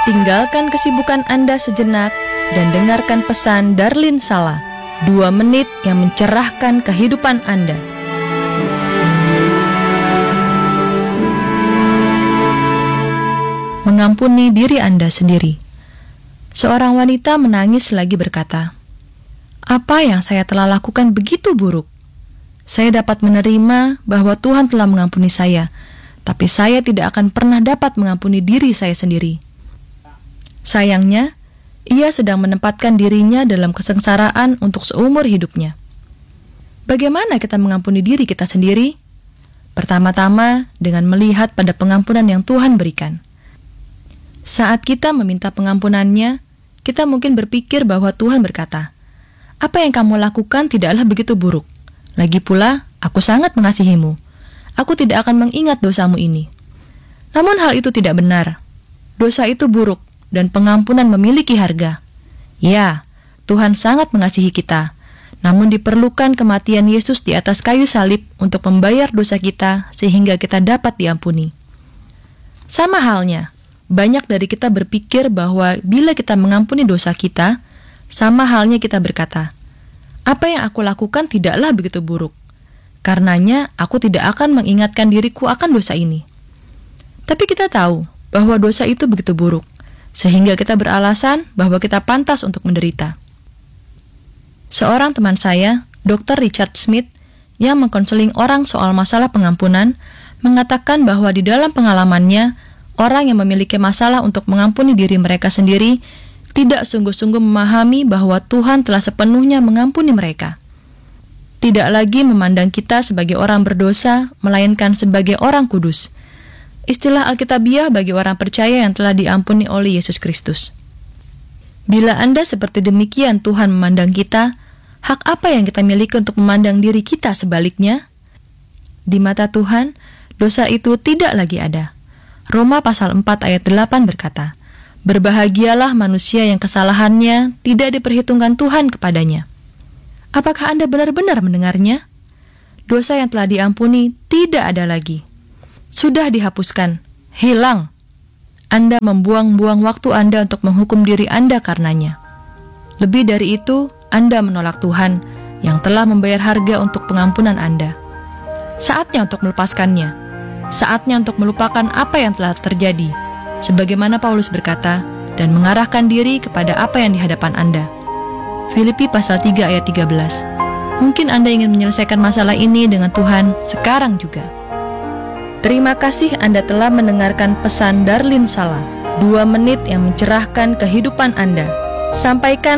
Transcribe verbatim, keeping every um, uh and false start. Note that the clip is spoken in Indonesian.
Tinggalkan kesibukan Anda sejenak dan dengarkan pesan Darlin Sala, dua menit yang mencerahkan kehidupan Anda. Mengampuni diri Anda sendiri. Seorang wanita menangis lagi berkata, "Apa yang saya telah lakukan begitu buruk? Saya dapat menerima bahwa Tuhan telah mengampuni saya, tapi saya tidak akan pernah dapat mengampuni diri saya sendiri." Sayangnya, ia sedang menempatkan dirinya dalam kesengsaraan untuk seumur hidupnya. Bagaimana kita mengampuni diri kita sendiri? Pertama-tama, dengan melihat pada pengampunan yang Tuhan berikan. Saat kita meminta pengampunannya, kita mungkin berpikir bahwa Tuhan berkata, "Apa yang kamu lakukan tidaklah begitu buruk. Lagi pula, aku sangat mengasihimu. Aku tidak akan mengingat dosamu ini." Namun hal itu tidak benar. Dosa itu buruk, dan pengampunan memiliki harga. Ya, Tuhan sangat mengasihi kita, namun diperlukan kematian Yesus di atas kayu salib untuk membayar dosa kita sehingga kita dapat diampuni. Sama halnya, banyak dari kita berpikir bahwa bila kita mengampuni dosa kita, sama halnya kita berkata, "Apa yang aku lakukan tidaklah begitu buruk. Karenanya, aku tidak akan mengingatkan diriku akan dosa ini." Tapi kita tahu bahwa dosa itu begitu buruk, sehingga kita beralasan bahwa kita pantas untuk menderita. Seorang teman saya, dokter Richard Smith, yang mengkonseling orang soal masalah pengampunan, mengatakan bahwa di dalam pengalamannya, orang yang memiliki masalah untuk mengampuni diri mereka sendiri tidak sungguh-sungguh memahami bahwa Tuhan telah sepenuhnya mengampuni mereka. Tidak lagi memandang kita sebagai orang berdosa, melainkan sebagai orang kudus. Istilah Alkitabiah bagi orang percaya yang telah diampuni oleh Yesus Kristus. Bila Anda seperti demikian Tuhan memandang kita, hak apa yang kita miliki untuk memandang diri kita sebaliknya? Di mata Tuhan, dosa itu tidak lagi ada. Roma pasal empat ayat delapan berkata, "Berbahagialah manusia yang kesalahannya tidak diperhitungkan Tuhan kepadanya." Apakah Anda benar-benar mendengarnya? Dosa yang telah diampuni tidak ada lagi. Sudah dihapuskan, hilang. Anda membuang-buang waktu Anda untuk menghukum diri Anda karenanya. Lebih dari itu, Anda menolak Tuhan yang telah membayar harga untuk pengampunan Anda. Saatnya untuk melepaskannya. Saatnya untuk melupakan apa yang telah terjadi, sebagaimana Paulus berkata, dan mengarahkan diri kepada apa yang di hadapan Anda. Filipi pasal tiga ayat tiga belas. Mungkin Anda ingin menyelesaikan masalah ini dengan Tuhan sekarang juga. Terima kasih Anda telah mendengarkan pesan Darlin Sala, dua menit yang mencerahkan kehidupan Anda. Sampaikan